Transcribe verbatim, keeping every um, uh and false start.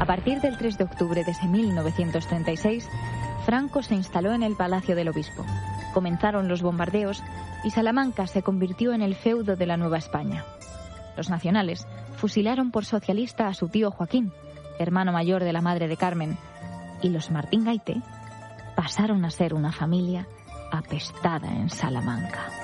A partir del tres de octubre de ese mil novecientos treinta y seis, Franco se instaló en el Palacio del Obispo. Comenzaron los bombardeos y Salamanca se convirtió en el feudo de la Nueva España. Los nacionales fusilaron por socialista a su tío Joaquín, hermano mayor de la madre de Carmen, y los Martín Gaite pasaron a ser una familia apestada en Salamanca.